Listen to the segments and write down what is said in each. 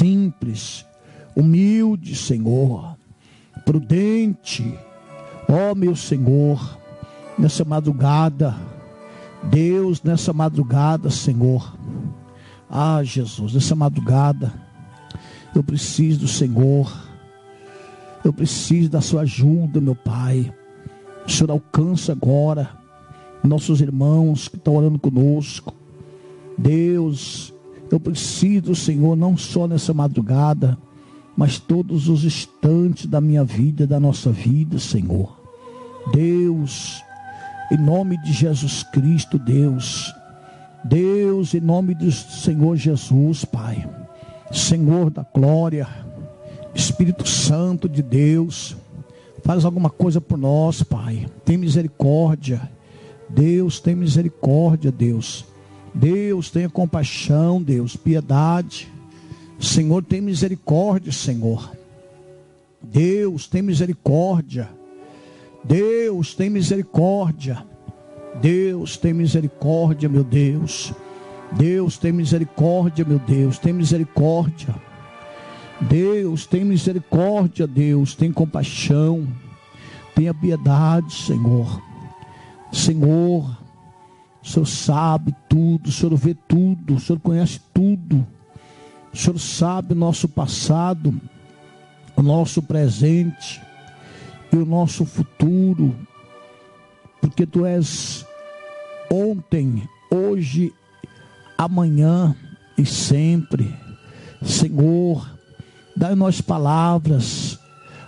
simples, humilde, Senhor, prudente. Ó meu Senhor, nessa madrugada, Deus, nessa madrugada, Senhor, Jesus, nessa madrugada, eu preciso do Senhor, eu preciso da sua ajuda, meu Pai. O Senhor alcança agora nossos irmãos que estão orando conosco. Deus, eu preciso do Senhor, não só nessa madrugada, mas todos os instantes da minha vida, da nossa vida, Senhor. Deus, em nome de Jesus Cristo, Deus, em nome do Senhor Jesus, Pai, Senhor da glória, Espírito Santo de Deus, faz alguma coisa por nós, Pai. Tem misericórdia, Deus, tem misericórdia, Deus. Deus, tenha compaixão, Deus, piedade. Senhor, tem misericórdia, Senhor. Deus, tem misericórdia. Deus, tem misericórdia. Deus, tem misericórdia, meu Deus. Deus, tem misericórdia, meu Deus. Tem misericórdia. Deus, tem misericórdia, Deus. Tem compaixão. Tenha piedade, Senhor. Senhor, o Senhor sabe tudo, o Senhor vê tudo, o Senhor conhece tudo. O Senhor sabe o nosso passado, o nosso presente e o nosso futuro. Porque Tu és ontem, hoje, amanhã e sempre. Senhor, dai-nos palavras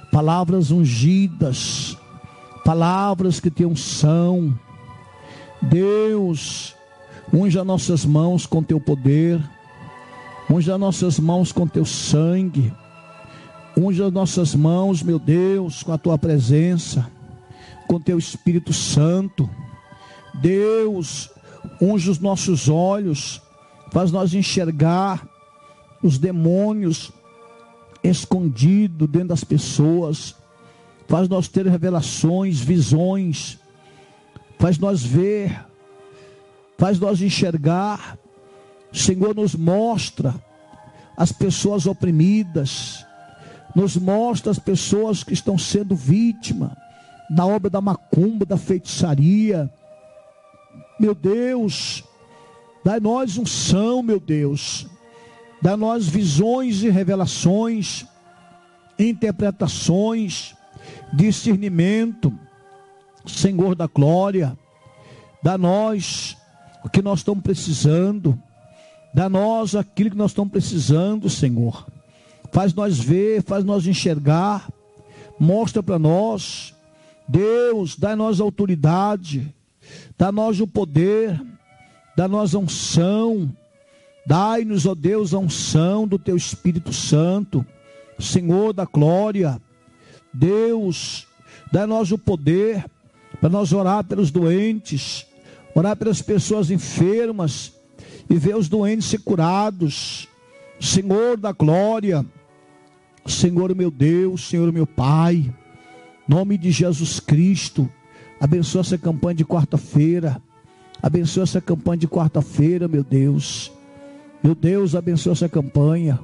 ungidas, palavras que tenham unção. Deus, unge as nossas mãos com Teu poder, unge as nossas mãos com Teu sangue, unge as nossas mãos, meu Deus, com a Tua presença, com Teu Espírito Santo. Deus, unge os nossos olhos, faz nós enxergar os demônios escondidos dentro das pessoas, faz nós ter revelações, visões, faz nós ver, faz nós enxergar. Senhor, nos mostra as pessoas oprimidas, nos mostra as pessoas que estão sendo vítimas da obra da macumba, da feitiçaria. Meu Deus, dai-nós unção, meu Deus, dai-nós visões e revelações, interpretações, discernimento. Senhor da glória, dá-nós o que nós estamos precisando, dá-nós aquilo que nós estamos precisando, Senhor. Faz nós ver, faz nós enxergar, mostra para nós. Deus, dá-nós autoridade, dá-nós o poder, dá-nós a unção. Dai-nos, ó Deus, a unção do Teu Espírito Santo, Senhor da glória. Deus, dá-nos o poder para nós orar pelos doentes, orar pelas pessoas enfermas e ver os doentes ser curados. Senhor da glória, Senhor meu Deus, Senhor meu Pai, em nome de Jesus Cristo, abençoa essa campanha de quarta-feira, abençoa essa campanha de quarta-feira, meu Deus, abençoa essa campanha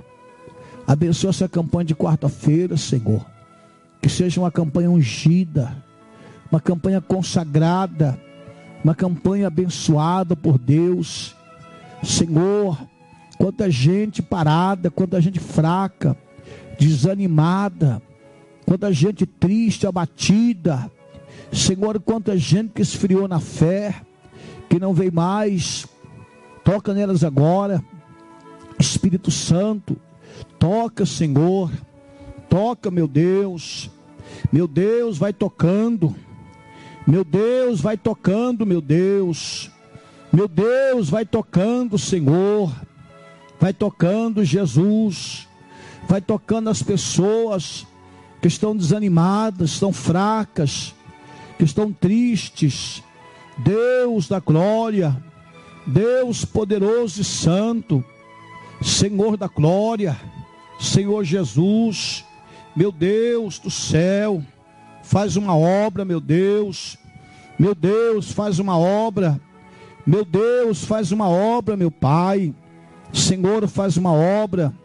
de quarta-feira, Senhor, que seja uma campanha ungida, uma campanha consagrada, uma campanha abençoada por Deus. Senhor, quanta gente parada, quanta gente fraca, desanimada, quanta gente triste, abatida. Senhor, quanta gente que esfriou na fé, que não veio mais. Toca nelas agora, Espírito Santo, toca, Senhor, toca, meu Deus, vai tocando. Meu Deus, vai tocando, meu Deus, vai tocando, Senhor, vai tocando, Jesus, vai tocando as pessoas que estão desanimadas, estão fracas, que estão tristes. Deus da glória, Deus poderoso e santo, Senhor da glória, Senhor Jesus, meu Deus do céu, faz uma obra, meu Deus, faz uma obra, meu Deus, faz uma obra, meu Pai, Senhor, faz uma obra,